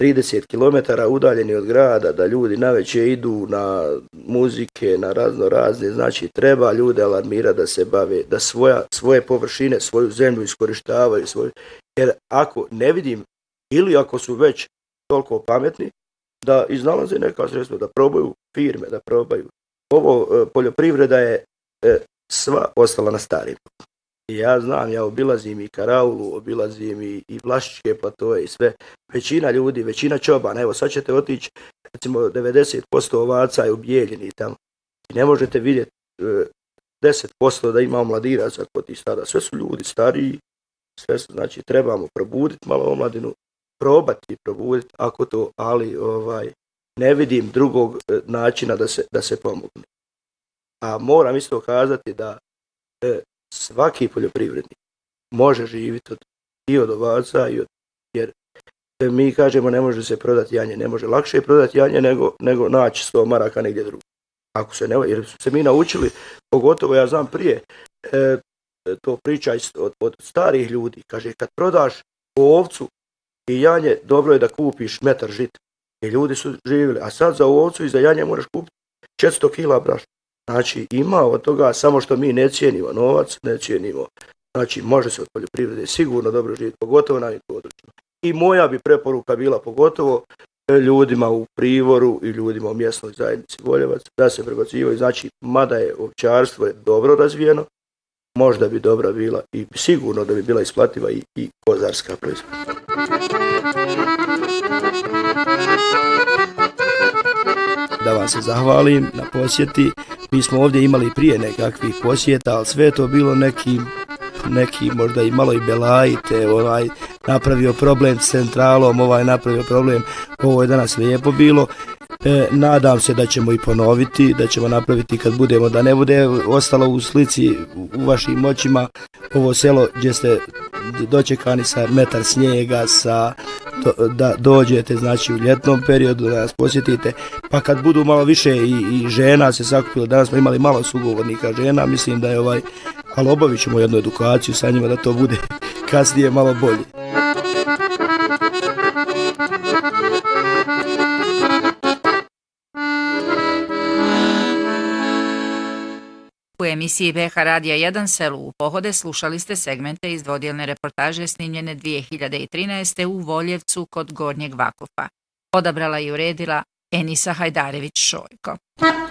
30 km udaljeni od grada, da ljudi navečer idu na muzike, na razne, znači treba ljude alarmirati da se bave, da svoje površine, svoju zemlju iskorištavaju, jer ako ne vidim, ili ako su već toliko pametni, da iznalaze neka sredstva, da probaju firme, da probaju. Ovo poljoprivreda je sva ostala na starim. Ja znam, ja obilazim i Karaulu, obilazim i Vlašičke platoje i sve. Većina ljudi, većina čobana, evo sad ćete otići, recimo 90% ovaca je ubijeljeni tamo. I ne možete vidjeti 10% da ima mladiraca kod tih stada. Sve su ljudi stariji, sve su, znači trebamo probuditi malo omladinu, probuditi ako to, ali ne vidim drugog načina da se pomogne. A moram isto kazati da svaki poljoprivrednik može živjeti i od ovaca, jer mi kažemo ne može se prodati janje, ne može lakše prodati janje nego naći 100 maraka negdje drugo. Ako se ne, jer su se mi naučili, pogotovo ja znam prije, to priča od starih ljudi, kaže kad prodaš ovcu i janje, dobro je da kupiš metar žita. I ljudi su živjeli, a sad za ovcu i za janje moraš kupiti 400 kila brašna. Znači ima od toga, samo što mi ne cijenimo novac, ne cijenimo. Znači može se od poljoprivrede sigurno dobro živjeti, pogotovo na ovim područjima. I moja bi preporuka bila pogotovo ljudima u Privoru i ljudima u mjesnoj zajednici Voljevac da se prebacivaju. Znači, mada je ovčarstvo je dobro razvijeno, možda bi dobra bila i sigurno da bi bila isplativa i kozarska proizvodnja. Da vam se zahvalim na posjeti. Mi smo ovdje imali prije nekakvih posjeta, ali sve je to bilo neki možda i malo i belajite, napravio problem s centralom, napravio problem, ovo je danas lijepo bilo. Nadam se da ćemo i ponoviti, da ćemo napraviti kad budemo, da ne bude ostalo u slici u vašim očima ovo selo gdje ste dočekani sa metar snijega, da dođete znači u ljetnom periodu da nas posjetite, pa kad budu malo više i žena se sakupilo, danas smo imali malo sugovornika žena, mislim da je ali obavit ćemo jednu edukaciju sa njima da to bude kasnije malo bolje. U emisiji BH Radija 1 Selu u pohode slušali ste segmente iz dvodjelne reportaže snimljene 2013. u Voljevcu kod Gornjeg Vakufa. Odabrala i uredila Enisa Hajdarević Šojko.